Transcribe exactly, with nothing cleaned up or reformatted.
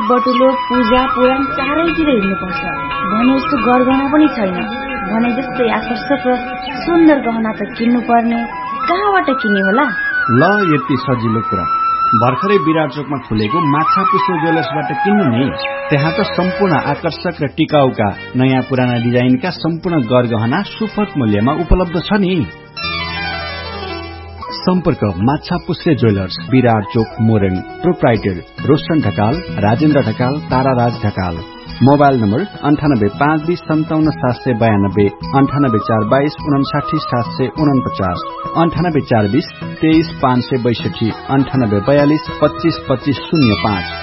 बटुलो पूजा पुराण चारैतिर हिँड्नुपर्छ भने जस्तो गरगहना पनि छैन। भने जस्तै आकर्षक र सुन्दर गहना त किन्नु पर्ने, कहाँबाट किन्ने होला? ल यति सजिलो कुरा, भर्खरै विराट चोकमा खुलेको माछा पुष्पे ज्वेलर्सबाट किन्नु नि। त्यहाँ त सम्पूर्ण आकर्षक र टिकाउका नयाँ पुराना डिजाइनका सम्पूर्ण गरगहना सुपथ मूल्यमा उपलब्ध छ नि। सम्पर्क माछा पुष्पे ज्वेलर्स, विराट चोक, Morang. Proprietor Roshan Dhakal, Rajendra Dhakal, ताराराज Dhakal. Mobile number अन्ठानब्बे पाँच बीस सन्ताउन्न सात सय बयानब्बे, अन्ठानब्बे चार बाइस उनसाठी सात सय उनपचास, अन्ठानब्बे चार बीस तेइस पाँच सय बैसठी, अन्ठानब्बे बयालिस पच्चीस पच्चीस शून्य पाँच।